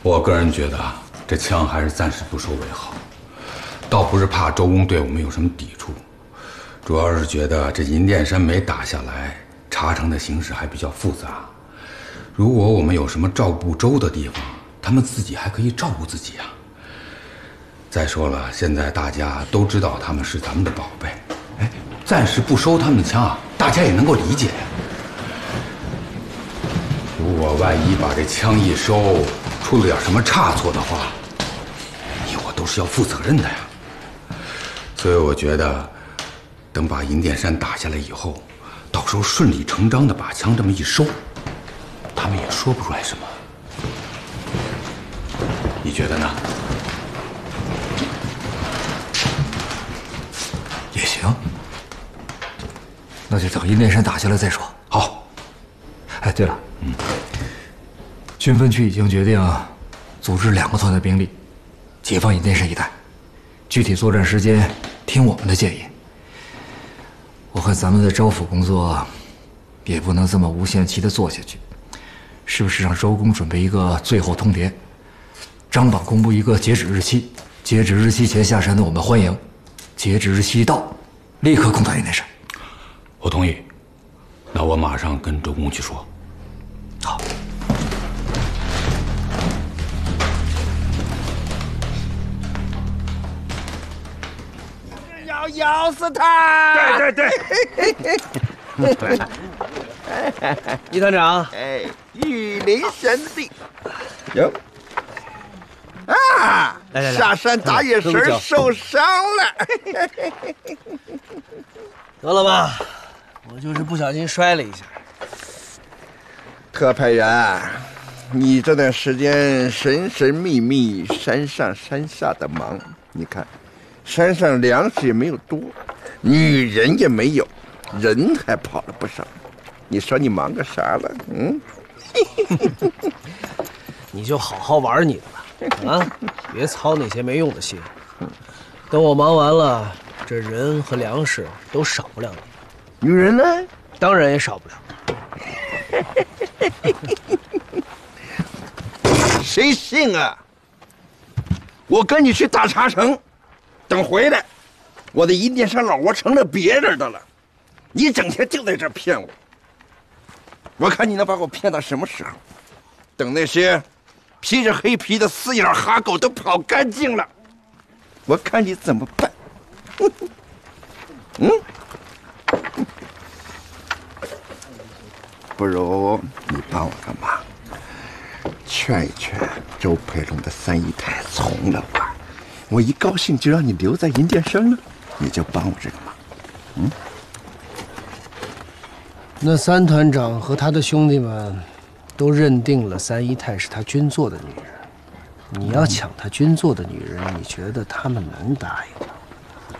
我个人觉得啊，这枪还是暂时不收为好。倒不是怕周公对我们有什么抵触，主要是觉得这银殿山没打下来，茶城的形势还比较复杂。如果我们有什么照顾周的地方，他们自己还可以照顾自己啊。再说了，现在大家都知道他们是咱们的宝贝，哎，暂时不收他们的枪啊，大家也能够理解呀。如果万一把这枪一收，出了点什么差错的话，你我都是要负责任的呀。所以我觉得，等把银殿山打下来以后，到时候顺理成章的把枪这么一收，他们也说不出来什么。你觉得呢？ 也行，那就等银殿山打下来再说。 好。 哎，对了，军分区已经决定组织2个团的兵力，解放银殿山一带。具体作战时间听我们的建议。我看咱们的招抚工作也不能这么无限期的做下去，是不是让周公准备一个最后通牒，张榜公布一个截止日期，截止日期前下山的我们欢迎，截止日期一到，立刻攻打银殿山。 我同意，那我马上跟周公去说。 好。 要咬死他！ 对对对。 倪团长， 哎，玉林神臂，有啊！ 来， 下山打野神受伤了， 得了吧，我就是不小心摔了一下。 特派员，你这段时间神神秘秘，山上山下的忙，你看，山上粮食也没有多，女人也没有，人还跑了不少。你说你忙个啥了？嗯， 你就好好玩你的吧，啊，别操那些没用的心。等我忙完了，这人和粮食都少不了你。 女人呢？ 当然也少不了。 谁信啊？我跟你去打茶城，等回来，我的银殿山老窝成了别人的了。你整天就在这骗我，我看你能把我骗到什么时候？等那些披着黑皮的四眼哈狗都跑干净了，我看你怎么办？嗯，不如你帮我个忙，劝一劝周培龙的三姨太从了吧。我一高兴就让你留在银殿山了，你就帮我这个忙。嗯。 那三团长和他的兄弟们都认定了三姨太是他军座的女人，你要抢他军座的女人，你觉得他们能答应吗？